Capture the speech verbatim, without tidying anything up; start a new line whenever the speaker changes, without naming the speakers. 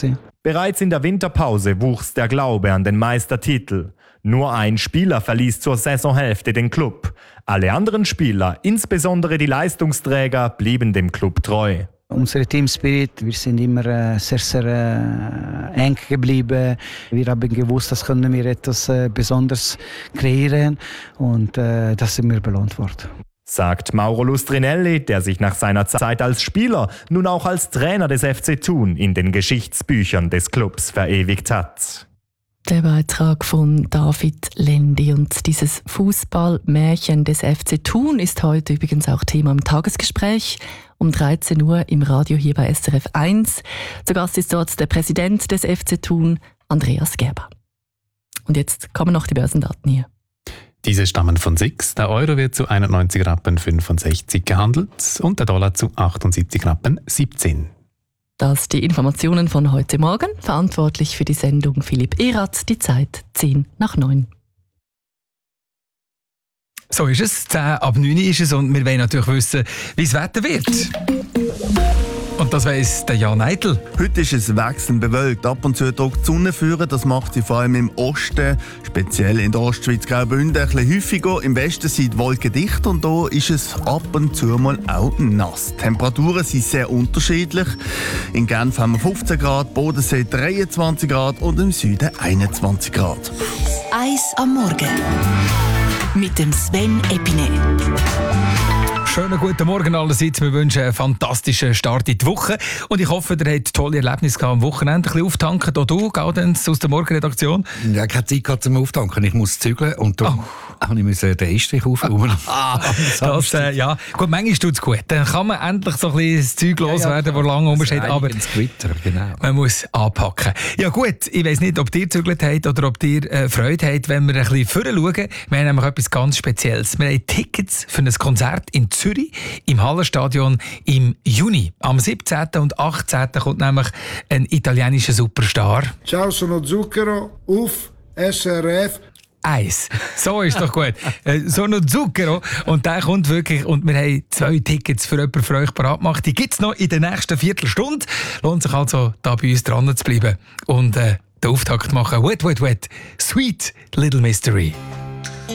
gewesen.
Bereits in der Winterpause wuchs der Glaube an den Meistertitel. Nur ein Spieler verließ zur Saisonhälfte den Club. Alle anderen Spieler, insbesondere die Leistungsträger, blieben dem Club treu.
Unser Teamspirit, wir sind immer äh, sehr, sehr äh, eng geblieben. Wir haben gewusst, dass können wir etwas äh, Besonderes kreieren und äh, das sind wir belohnt worden.
Sagt Mauro Lustrinelli, der sich nach seiner Zeit als Spieler nun auch als Trainer des F C Thun in den Geschichtsbüchern des Clubs verewigt hat.
Der Beitrag von David Lendi und dieses Fußballmärchen des F C Thun ist heute übrigens auch Thema im Tagesgespräch um dreizehn Uhr im Radio hier bei S R F eins. Zu Gast ist dort der Präsident des F C Thun, Andreas Gerber. Und jetzt kommen noch die Börsendaten hier.
Diese stammen von S I X. Der Euro wird zu einundneunzig Rappen fünfundsechzig gehandelt und der Dollar zu achtundsiebzig Rappen siebzehn.
Das die Informationen von heute Morgen. Verantwortlich für die Sendung Philipp Erath. Die Zeit zehn nach neun.
So ist es. zehn ab neun ist es und wir wollen natürlich wissen, wie das Wetter wird. Und das weiss der Jan Eitel.
Heute ist es wechselnd bewölkt. Ab und zu drückt die Sonne führen. Das macht sie vor allem im Osten, speziell in der Ostschweiz, Graubünden, ein bisschen häufiger. Im Westen sind die Wolken dicht und da ist es ab und zu mal auch nass. Die Temperaturen sind sehr unterschiedlich. In Genf haben wir fünfzehn Grad, Bodensee dreiundzwanzig Grad und im Süden einundzwanzig Grad.
Eis am Morgen mit dem Sven Epine.
Schönen guten Morgen allerseits. Wir wünschen einen fantastischen Start in die Woche. Und ich hoffe, ihr habt tolle Erlebnisse gehabt am Wochenende. Ein bisschen auftanken. Auch du, Gaudenz, aus der Morgenredaktion?
Ja, keine Zeit gehabt zum Auftanken. Ich muss zügeln und darum oh. musste ich den Estrich aufräumen.
Ah, das, äh, ja. Gut, manchmal tut es gut. Dann kann man endlich so ein bisschen das Zeug loswerden, ja, ja, das lange rumsteht. Aber
Twitter, genau.
Man muss anpacken. Ja gut, ich weiss nicht, ob ihr gezügelt habt oder ob ihr äh, Freude habt, wenn wir ein bisschen vorher schauen. Wir haben nämlich etwas ganz Spezielles. Wir haben Tickets für ein Konzert in Zürich im Hallenstadion im Juni. Am siebzehnten und achtzehnten kommt nämlich ein italienischer Superstar.
Ciao, sono Zucchero, auf S R F.
Eins. So ist doch gut. Sono Zucchero. Und der kommt wirklich. Und wir haben zwei Tickets für jemanden für euch parat gemacht. Die gibt es noch in der nächsten Viertelstunde. Lohnt sich also, da bei uns dran zu bleiben. Und äh, den Auftakt machen. Wet, wet, wet. Sweet Little Mystery.